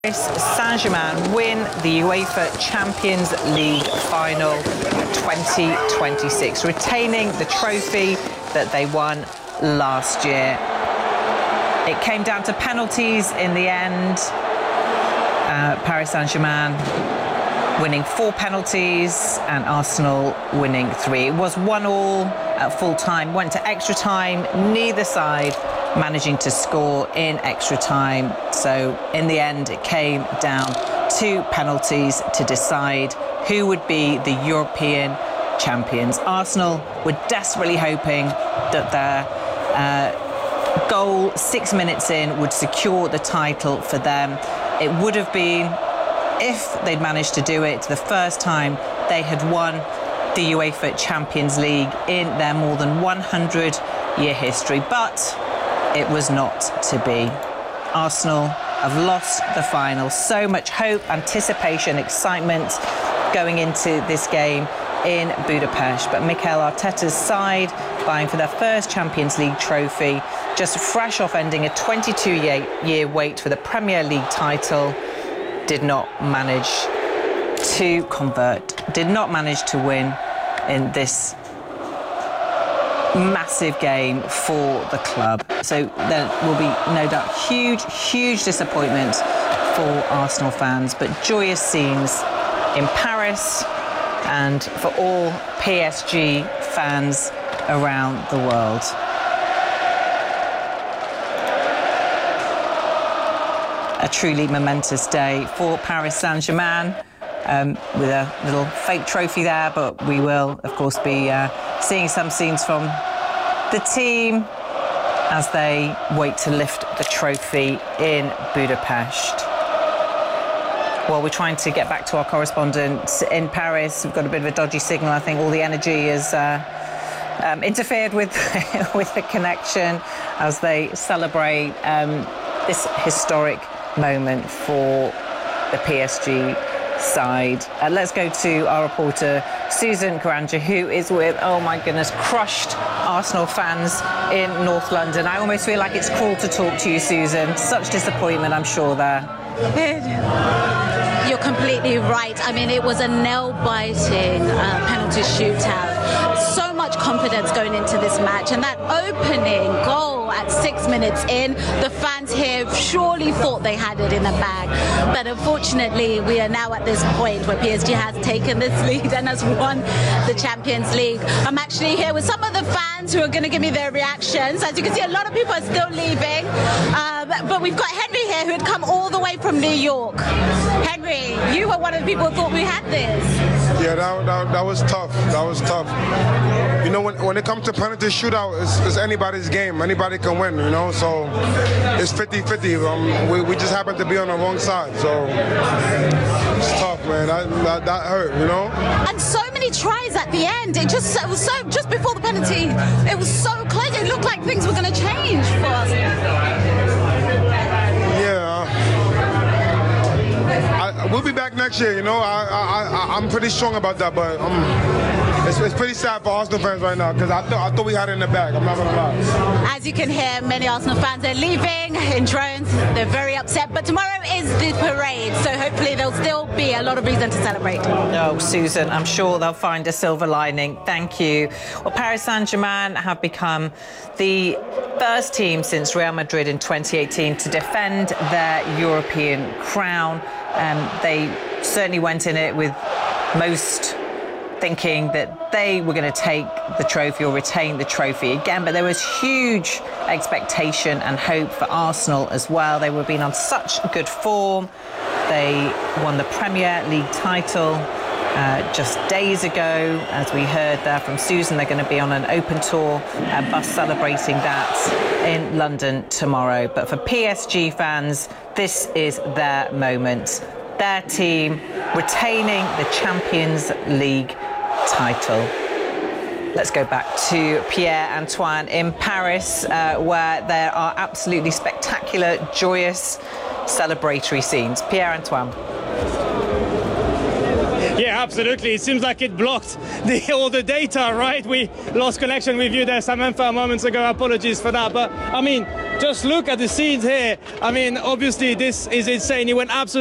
Paris Saint-Germain win the UEFA Champions League final 2026, retaining the trophy that they won last year. It came down to penalties in the end. Paris Saint-Germain winning 4 penalties and Arsenal winning 3. It was 1-1 at full time, went to extra time, neither side managing to score in extra time. So in the end, it came down to penalties to decide who would be the European champions. Arsenal were desperately hoping that their goal 6 minutes in would secure the title for them. It would have been, if they'd managed to do it, the first time they had won the UEFA Champions League in their more than 100-year history. But it was not to be. Arsenal have lost the final. So much hope, anticipation, excitement going into this game in Budapest. But Mikel Arteta's side, vying for their first Champions League trophy, just fresh off ending a 22-year wait for the Premier League title, did not manage to convert, did not manage to win in this massive game for the club. So there will be no doubt huge disappointment for Arsenal fans, but joyous scenes in Paris and for all PSG fans around the world. A truly momentous day for Paris Saint-Germain, with a little fake trophy there, but we will of course be seeing some scenes from the team as they wait to lift the trophy in Budapest. Well, we're trying to get back to our correspondent in Paris. We've got a bit of a dodgy signal. I think all the energy is interfered with with the connection as they celebrate this historic moment for the PSG side. Let's go to our reporter Susan Granger, who is with, oh my goodness, crushed Arsenal fans in North London. I almost feel like it's cruel to talk to you, Susan. Such disappointment, I'm sure, there. You're completely right. I mean, it was a nail-biting penalty shootout. So much confidence going into this match, and that opening goal at 6 minutes in, the fans here surely thought they had it in the bag. But unfortunately, we are now at this point where PSG has taken this lead and has won the Champions League. I'm actually here with some of the fans who are going to give me their reactions. As you can see, a lot of people are still leaving. But we've got Henry here, who had come all the way from New York. Henry, you were one of the people who thought we had this. Yeah, that was tough. That was tough. You know, when it comes to penalty shootout, it's anybody's game. Anybody can win, you know, so it's 50-50. We just happen to be on the wrong side, so it's tough, man. That hurt, you know. And so many tries at the end. It was just before the penalty, it was so close. It looked like things were going to change for us. Yeah. We'll be back next year, you know. I'm pretty strong about that, but it's pretty sad for Arsenal fans right now, because I thought we had it in the bag. I'm not gonna lie. As you can hear, many Arsenal fans are leaving in drones. They're very upset, but tomorrow is the parade, so hopefully there'll still be a lot of reason to celebrate. Oh, Susan, I'm sure they'll find a silver lining. Thank you. Well, Paris Saint-Germain have become the first team since Real Madrid in 2018 to defend their European crown. They certainly went in it with most thinking that they were going to take the trophy or retain the trophy again, but there was huge expectation and hope for Arsenal as well. They were being on such good form. They won the Premier League title just days ago. As we heard there from Susan, they're going to be on an open tour bus celebrating that in London tomorrow. But for PSG fans, this is their moment. Their team retaining the Champions League title. Let's go back to Pierre-Antoine in Paris, where there are absolutely spectacular, joyous, celebratory scenes. Pierre-Antoine. Yeah, absolutely. It seems like it blocked all the data, right? We lost connection with you there, Samantha, moments ago. Apologies for that. But, I mean, just look at the scenes here. I mean, obviously, this is insane. He went absolutely